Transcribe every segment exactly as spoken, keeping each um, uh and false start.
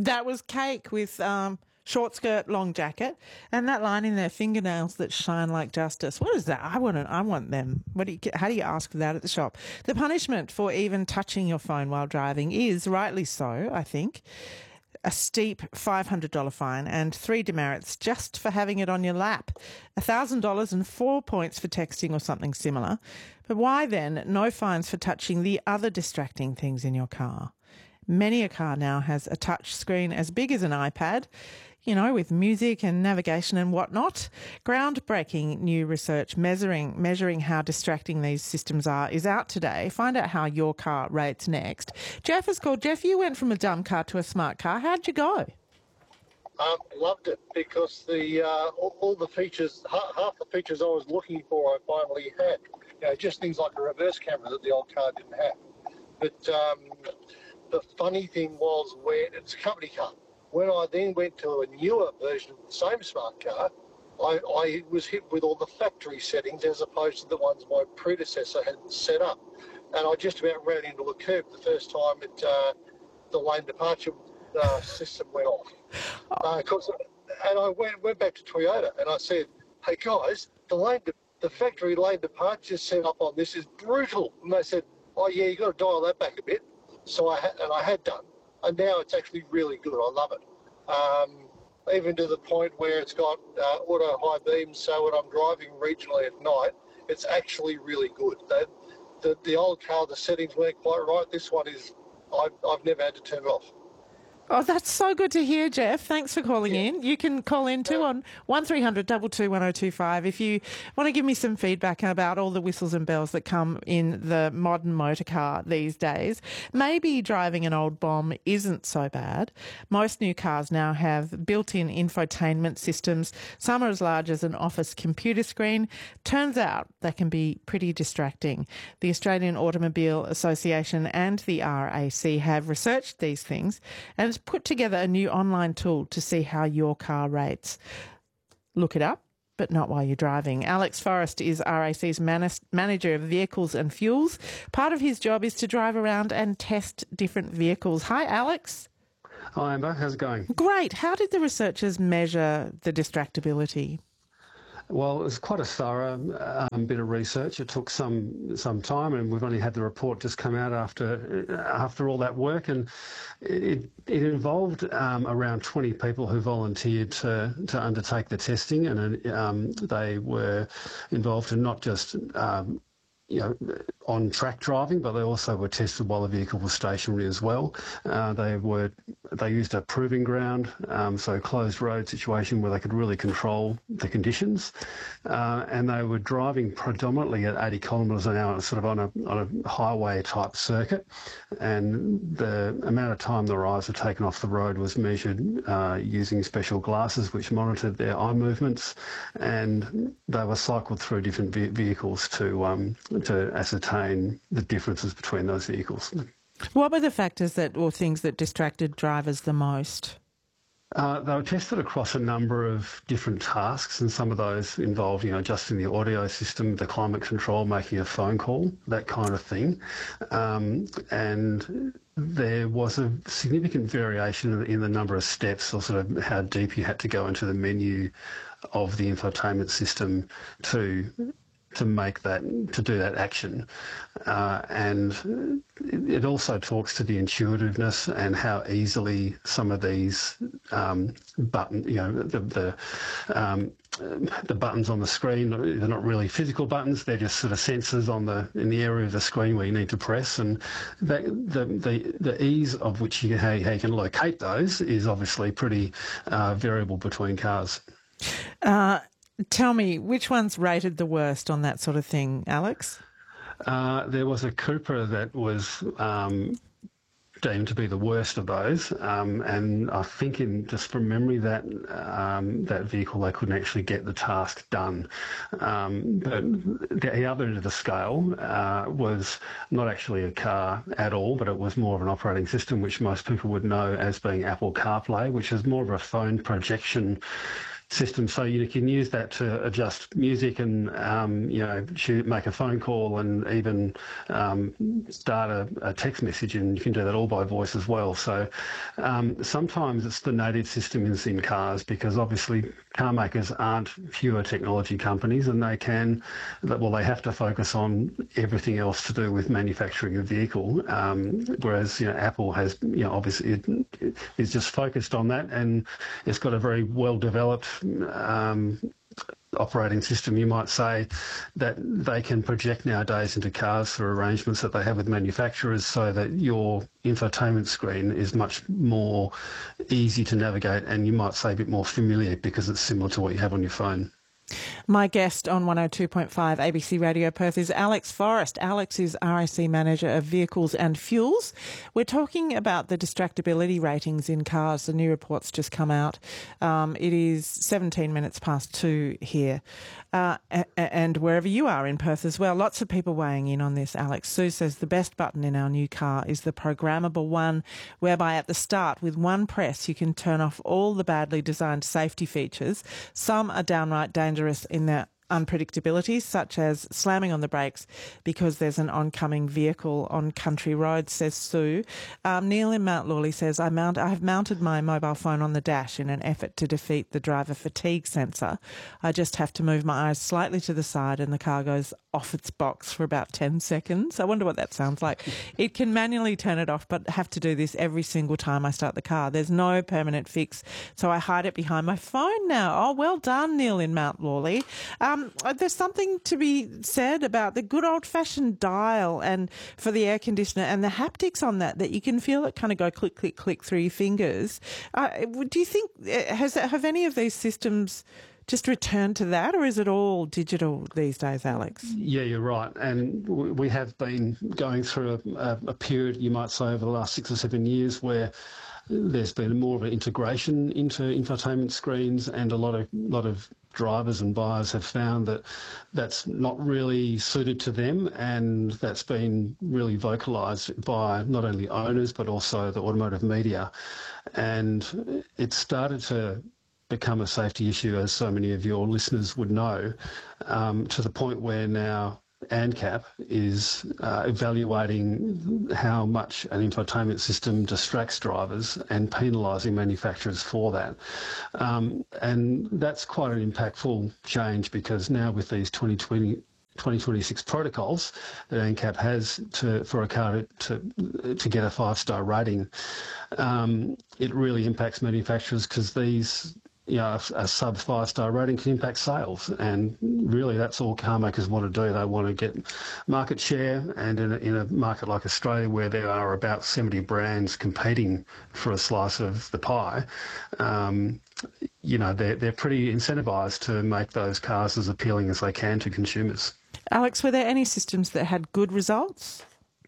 That was cake with um, short skirt, long jacket, and that line in their fingernails that shine like justice. What is that? I want. I want them. What do you? How do you ask for that at the shop? The punishment for even touching your phone while driving is, rightly so, I think, a steep five hundred dollars fine and three demerits just for having it on your lap, one thousand dollars and four points for texting or something similar. But why then no fines for touching the other distracting things in your car? Many a car now has a touch screen as big as an iPad, you know, with music and navigation and whatnot. Groundbreaking new research measuring measuring how distracting these systems are is out today. Find out how your car rates next. Jeff has called. Jeff, you went from a dumb car to a smart car. How'd you go? Um, loved it because the uh, all, all the features, half, half the features I was looking for, I finally had. You know, just things like a reverse camera that the old car didn't have. But um, the funny thing was, where it's a company car. When I then went to a newer version of the same smart car, I, I was hit with all the factory settings as opposed to the ones my predecessor had set up. And I just about ran into a curb the first time it, uh, the lane departure uh, system went off. Uh, cause, and I went, went back to Toyota and I said, hey guys, the lane de- the factory lane departure set up on this is brutal. And they said, oh yeah, you got to dial that back a bit. So I ha- and I had done. And now it's actually really good. I love it. Um, even to the point where it's got uh, auto high beams, so when I'm driving regionally at night, it's actually really good. The, the, the old car, the settings weren't quite right. This one is, I've, I've never had to turn it off. Oh, that's so good to hear, Jeff. Thanks for calling Yeah. in. You can call in too on one three hundred two two one oh two five if you want to give me some feedback about all the whistles and bells that come in the modern motor car these days. Maybe driving an old bomb isn't so bad. Most new cars now have built-in infotainment systems. Some are as large as an office computer screen. Turns out they can be pretty distracting. The Australian Automobile Association and the R A C have researched these things and has put together a new online tool to see how your car rates. Look it up, but not while you're driving. Alex Forrest is R A C's man- manager of vehicles and fuels. Part of his job is to drive around and test different vehicles. Hi, Alex. Hi, Amber. How's it going? Great. How did the researchers measure the distractibility? Well, it was quite a thorough um, bit of research. It took some some time, and we've only had the report just come out after after all that work. And it it involved um, around twenty people who volunteered to to undertake the testing, and um, they were involved in not just um, you know, on track driving, but they also were tested while the vehicle was stationary as well. Uh, they were they used a proving ground, um, so closed road situation where they could really control the conditions, uh, and they were driving predominantly at eighty kilometres an hour, sort of on a on a highway type circuit, and the amount of time their eyes were taken off the road was measured uh, using special glasses which monitored their eye movements, and they were cycled through different ve- vehicles to um, to ascertain the differences between those vehicles. What were the factors that or things that distracted drivers the most? Uh, they were tested across a number of different tasks, and some of those involved, you know, adjusting the audio system, the climate control, making a phone call, that kind of thing. Um, and there was a significant variation in the number of steps, or sort of how deep you had to go into the menu of the infotainment system to to make that, to do that action. Uh, and it also talks to the intuitiveness and how easily some of these um, button, you know, the the, um, the buttons on the screen, they're not really physical buttons, they're just sort of sensors on the in the area of the screen where you need to press, and that, the the the ease of which you how, how you can locate those is obviously pretty uh, variable between cars. Uh, Tell me, which one's rated the worst on that sort of thing, Alex? Uh, there was a Cupra that was um, deemed to be the worst of those, um, and I think, in just from memory, that um, that vehicle they couldn't actually get the task done. Um, but the other end of the scale uh, was not actually a car at all, but it was more of an operating system, which most people would know as being Apple CarPlay, which is more of a phone projection system, so you can use that to adjust music and um, you know shoot, make a phone call and even um, start a, a text message, and you can do that all by voice as well. So um, sometimes it's the native systems in cars, because obviously car makers aren't pure technology companies, and they can, well, they have to focus on everything else to do with manufacturing a vehicle. Um, whereas you know Apple has, you know, obviously it, it is just focused on that, and it's got a very well developed um, operating system, you might say, that they can project nowadays into cars through arrangements that they have with manufacturers, so that your infotainment screen is much more easy to navigate, and you might say a bit more familiar because it's similar to what you have on your phone. My guest on one oh two point five A B C Radio Perth is Alex Forrest. Alex is R I C Manager of Vehicles and Fuels. We're talking about the distractibility ratings in cars. The new report's just come out. Um, it is seventeen minutes past two here. Uh, and wherever you are in Perth as well. Lots of people weighing in on this, Alex. Sue says the best button in our new car is the programmable one, whereby at the start, with one press, you can turn off all the badly designed safety features. Some are downright dangerous in their unpredictabilities, such as slamming on the brakes because there's an oncoming vehicle on country roads, says Sue. Um, Neil in Mount Lawley says, I, mount, I have mounted my mobile phone on the dash in an effort to defeat the driver fatigue sensor. I just have to move my eyes slightly to the side and the car goes off its box for about ten seconds. I wonder what that sounds like. It can manually turn it off, but have to do this every single time I start the car. There's no permanent fix, so I hide it behind my phone now. Oh, well done, Neil in Mount Lawley. Um, there's something to be said about the good old-fashioned dial and for the air conditioner and the haptics on that, that you can feel it kind of go click, click, click through your fingers. Uh, do you think, has have any of these systems just returned to that, or is it all digital these days, Alex? Yeah, you're right. And we have been going through a, a period, you might say, over the last six or seven years where there's been more of an integration into infotainment screens, and a lot of lot of drivers and buyers have found that that's not really suited to them, and that's been really vocalised by not only owners but also the automotive media. And it started to become a safety issue, as so many of your listeners would know, um, to the point where now ANCAP is uh, evaluating how much an infotainment system distracts drivers and penalising manufacturers for that. Um, and that's quite an impactful change, because now with these twenty twenty, twenty twenty-six protocols that ANCAP has to, for a car to, to, to get a five-star rating, um, it really impacts manufacturers, because these you know, a, a sub five-star rating can impact sales. And really that's all car makers want to do. They want to get market share, and in a, in a market like Australia where there are about seventy brands competing for a slice of the pie, um, you know, they're, they're pretty incentivised to make those cars as appealing as they can to consumers. Alex, were there any systems that had good results?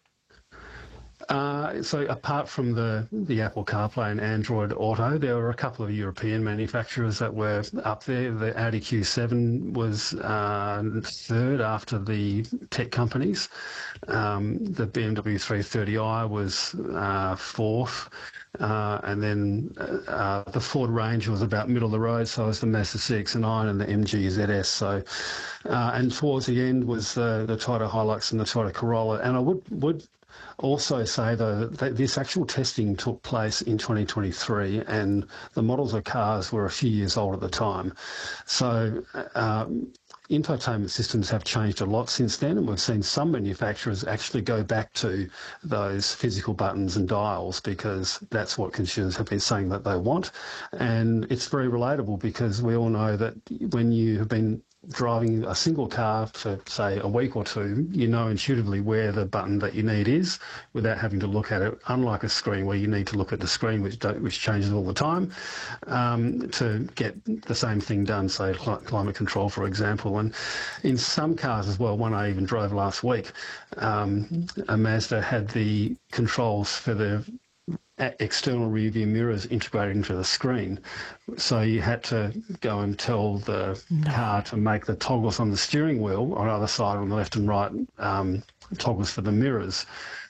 Uh, so apart from the, the Apple CarPlay and Android Auto, there were a couple of European manufacturers that were up there. The Audi Q seven was uh, third after the tech companies. Um, the B M W three thirty i was uh, fourth. Uh, and then uh, the Ford Ranger was about middle of the road, so was the Mazda C X nine and the M G Z S. So, uh, and towards the end was the, the Toyota Hilux and the Toyota Corolla. And I would would also say, though, that this actual testing took place in twenty twenty-three, and the models of cars were a few years old at the time. So um, infotainment systems have changed a lot since then, and we've seen some manufacturers actually go back to those physical buttons and dials, because that's what consumers have been saying that they want. And it's very relatable, because we all know that when you have been driving a single car for, say, a week or two, you know intuitively where the button that you need is without having to look at it, unlike a screen where you need to look at the screen, which don't, which changes all the time, um, to get the same thing done, say climate control, for example. And in some cars as well, one I even drove last week, um, a Mazda had the controls for the external rear view mirrors integrated into the screen. So you had to go and tell the no. car to make the toggles on the steering wheel on either side, on the left and right, um, toggles for the mirrors.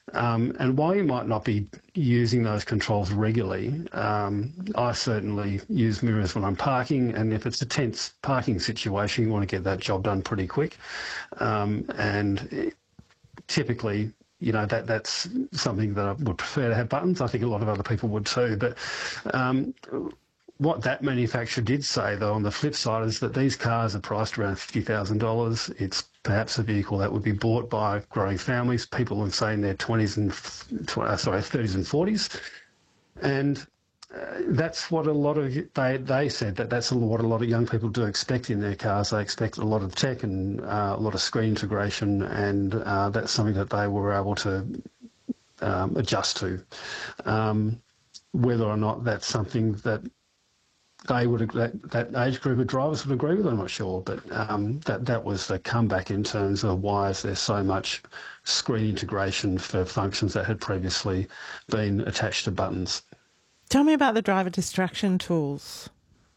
Um, and while you might not be using those controls regularly, um, I certainly use mirrors when I'm parking, and if it's a tense parking situation, you want to get that job done pretty quick. Um, and typically, you know, that that's something that I would prefer to have buttons. I think a lot of other people would too. But um, what that manufacturer did say, though, on the flip side, is that these cars are priced around fifty thousand dollars. It's perhaps a vehicle that would be bought by growing families, people in, say, in their twenties and sorry, thirties and forties, and uh, that's what a lot of they they said that that's what a lot of young people do expect in their cars. They expect a lot of tech and uh, a lot of screen integration, and uh, that's something that they were able to um, adjust to. Um, whether or not that's something that they would that, that age group of drivers would agree with, I'm not sure, but um, that that was the comeback in terms of why is there so much screen integration for functions that had previously been attached to buttons. Tell me about the driver distraction tools.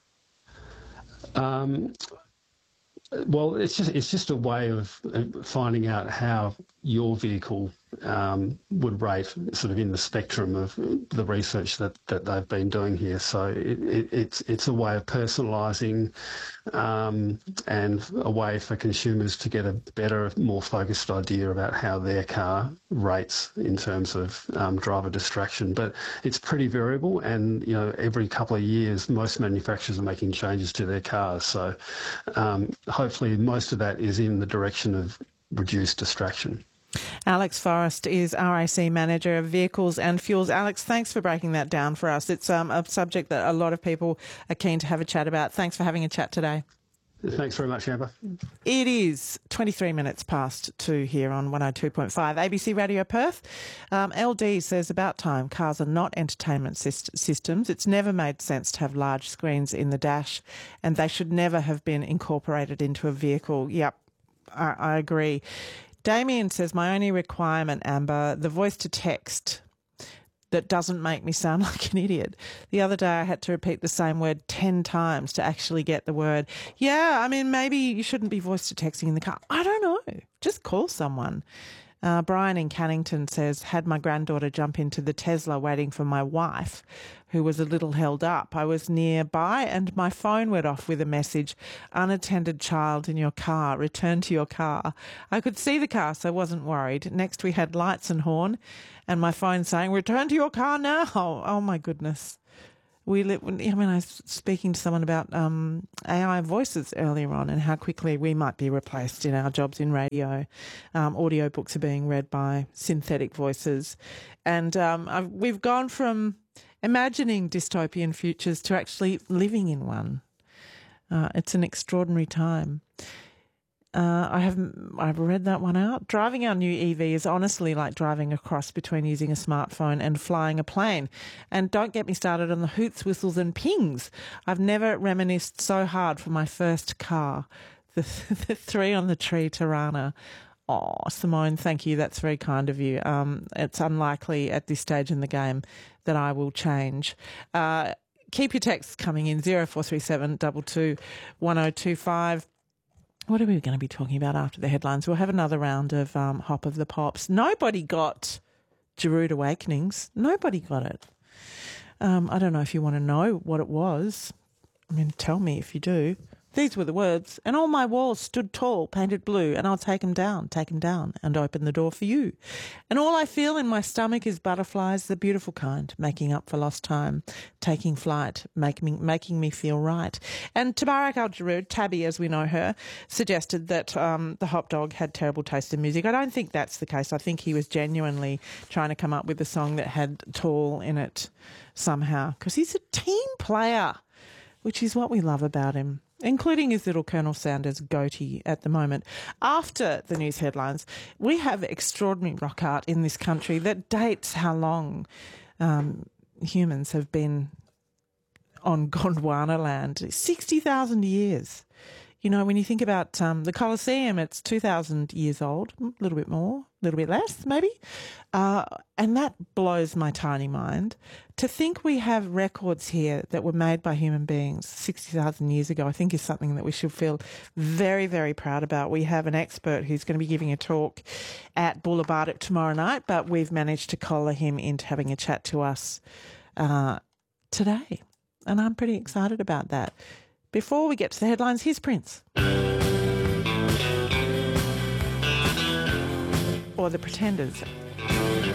Um, well, it's just it's just a way of finding out how your vehicle um, would rate sort of in the spectrum of the research that, that they've been doing here. So it, it, it's it's a way of personalising um, and a way for consumers to get a better, more focused idea about how their car rates in terms of um, driver distraction. But it's pretty variable, and you know, every couple of years, most manufacturers are making changes to their cars. So um, hopefully, most of that is in the direction of reduced distraction. Alex Forrest is R A C Manager of Vehicles and Fuels. Alex, thanks for breaking that down for us. It's um, a subject that a lot of people are keen to have a chat about. Thanks for having a chat today. Thanks very much, Amber. It is twenty-three minutes past two here on one oh two point five A B C Radio Perth. Um, L D says, about time. Cars are not entertainment syst- systems. It's never made sense to have large screens in the dash, and they should never have been incorporated into a vehicle. Yep, I, I agree. Damien says, my only requirement, Amber, the voice to text that doesn't make me sound like an idiot. The other day I had to repeat the same word ten times to actually get the word. Yeah, I mean, maybe you shouldn't be voice to texting in the car. I don't know. Just call someone. Uh, Brian in Cannington says, had my granddaughter jump into the Tesla waiting for my wife, who was a little held up. I was nearby and my phone went off with a message, unattended child in your car, return to your car. I could see the car, so I wasn't worried. Next we had lights and horn and my phone saying, return to your car now. Oh, my goodness. We live, I mean, I was speaking to someone about um, A I voices earlier on and how quickly we might be replaced in our jobs in radio. Um, audio books are being read by synthetic voices. And um, I've, we've gone from imagining dystopian futures to actually living in one. Uh, it's an extraordinary time. Uh, I have I've read that one out. Driving our new E V is honestly like driving a cross between using a smartphone and flying a plane. And don't get me started on the hoots, whistles and pings. I've never reminisced so hard for my first car, the, the three on the tree Tirana. Oh, Simone, thank you. That's very kind of you. Um, it's unlikely at this stage in the game that I will change. Uh, keep your texts coming in, zero four three seven two two one oh two five. What are we going to be talking about after the headlines? We'll have another round of um, Hop of the Pops. Nobody got Giroud Awakenings. Nobody got it. Um, I don't know if you want to know what it was. I mean, tell me if you do. These were the words. And all my walls stood tall, painted blue, and I'll take 'em down, take 'em down, and open the door for you. And all I feel in my stomach is butterflies, the beautiful kind, making up for lost time, taking flight, make me, making me feel right. And Tabarak Al-Giroud, Tabby as we know her, suggested that um, the Hop Dog had terrible taste in music. I don't think that's the case. I think he was genuinely trying to come up with a song that had tall in it somehow, because he's a team player, which is what we love about him, including his little Colonel Sanders goatee at the moment. After the news headlines, we have extraordinary rock art in this country that dates how long um, humans have been on Gondwana land. sixty thousand years. You know, when you think about um, the Colosseum, it's two thousand years old, a little bit more, a little bit less maybe. Uh, and that blows my tiny mind. To think we have records here that were made by human beings sixty thousand years ago, I think is something that we should feel very, very proud about. We have an expert who's going to be giving a talk at Bullabarduk tomorrow night, but we've managed to collar him into having a chat to us uh, today. And I'm pretty excited about that. Before we get to the headlines, here's Prince. Or The Pretenders.